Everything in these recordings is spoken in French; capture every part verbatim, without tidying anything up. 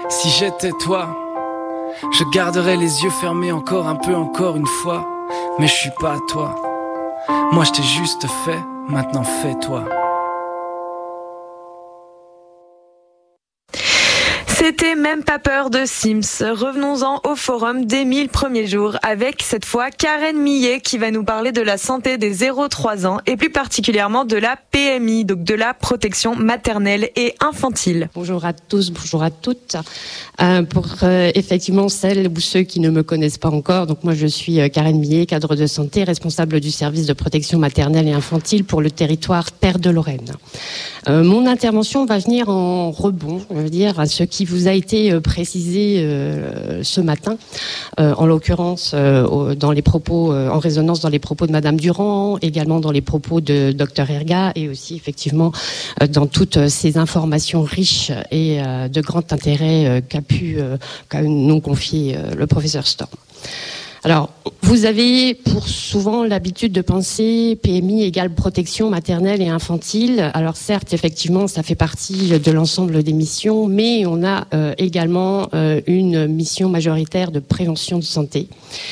Si j'étais toi, je garderais les yeux fermés encore un peu, encore une fois. Mais je suis pas toi. Moi je t'ai juste fait, maintenant fais-toi. C'était Même pas peur de Sims. Revenons-en au forum des mille premiers jours avec cette fois Karen Millet qui va nous parler de la santé des zéro à trois ans et plus particulièrement de la P M I, donc de la protection maternelle et infantile. Bonjour à tous, bonjour à toutes. Euh, pour euh, effectivement celles ou ceux qui ne me connaissent pas encore, donc moi je suis euh, Karen Millet, cadre de santé, responsable du service de protection maternelle et infantile pour le territoire Terre de Lorraine. Euh, mon intervention va venir en rebond, je veux dire, à ce qui vous a été euh, précisé euh, ce matin, euh, en l'occurrence euh, dans les propos, euh, en résonance dans les propos de Madame Durand, également dans les propos de Docteur Erga et aussi effectivement euh, dans toutes ces informations riches et euh, de grand intérêt euh, qu'a pu euh, qu'a nous confier euh, le professeur Storm. Alors, vous avez pour souvent l'habitude de penser P M I égale protection maternelle et infantile. Alors certes, effectivement, ça fait partie de l'ensemble des missions, mais on a euh, également euh, une mission majoritaire de prévention de santé.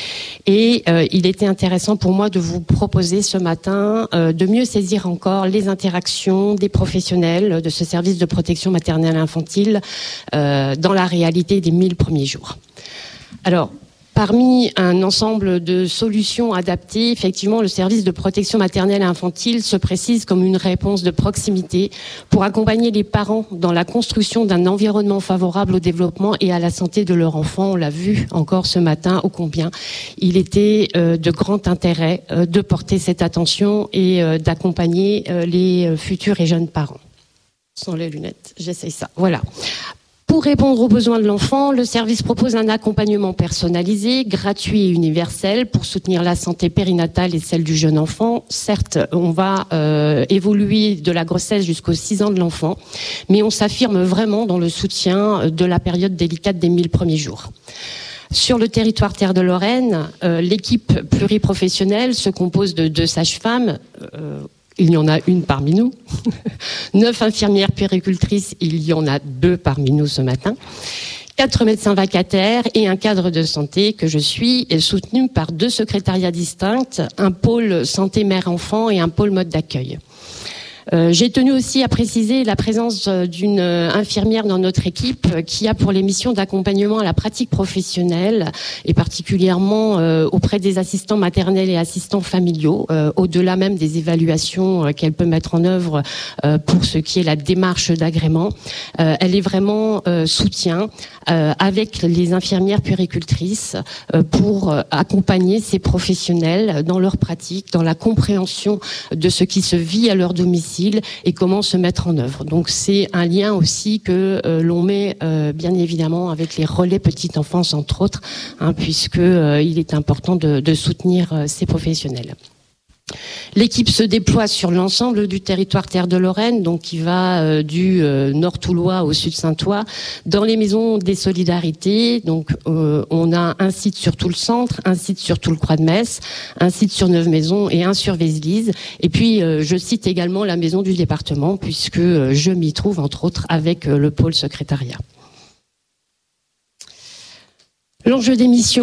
Et euh, il était intéressant pour moi de vous proposer ce matin euh, de mieux saisir encore les interactions des professionnels de ce service de protection maternelle et infantile euh, dans la réalité des mille premiers jours. Alors, parmi un ensemble de solutions adaptées, effectivement, le service de protection maternelle et infantile se précise comme une réponse de proximité pour accompagner les parents dans la construction d'un environnement favorable au développement et à la santé de leur enfant. On l'a vu encore ce matin, ô combien il était euh, de grand intérêt euh, de porter cette attention et euh, d'accompagner euh, les futurs et jeunes parents. Sans les lunettes, j'essaye ça. Voilà. Pour répondre aux besoins de l'enfant, le service propose un accompagnement personnalisé, gratuit et universel pour soutenir la santé périnatale et celle du jeune enfant. Certes, on va euh, évoluer de la grossesse jusqu'aux six ans de l'enfant, mais on s'affirme vraiment dans le soutien de la période délicate des mille premiers jours. Sur le territoire Terre de Lorraine, euh, l'équipe pluriprofessionnelle se compose de deux sages-femmes, euh, il y en a une parmi nous. Neuf infirmières puéricultrices, il y en a deux parmi nous ce matin. Quatre médecins vacataires et un cadre de santé que je suis, soutenu par deux secrétariats distincts, un pôle santé mère-enfant et un pôle mode d'accueil. Euh, j'ai tenu aussi à préciser la présence d'une infirmière dans notre équipe qui a pour les missions d'accompagnement à la pratique professionnelle et particulièrement euh, auprès des assistants maternels et assistants familiaux, euh, au-delà même des évaluations euh, qu'elle peut mettre en œuvre euh, pour ce qui est la démarche d'agrément. Euh, elle est vraiment euh, soutien euh, avec les infirmières puéricultrices euh, pour euh, accompagner ces professionnels dans leur pratique, dans la compréhension de ce qui se vit à leur domicile et comment se mettre en œuvre. Donc c'est un lien aussi que euh, l'on met euh, bien évidemment avec les relais petite enfance entre autres, hein, puisque euh, il est important de, de soutenir euh, ces professionnels. L'équipe se déploie sur l'ensemble du territoire Terre de Lorraine, donc qui va euh, du euh, nord toulois au sud saintois, dans les maisons des solidarités. Donc euh, on a un site sur tout le centre, un site sur tout le Croix de Metz, un site sur Neuve-Maisons et un sur Vézelise. Et puis euh, je cite également la maison du département, puisque euh, je m'y trouve entre autres avec euh, le pôle secrétariat. L'enjeu des missions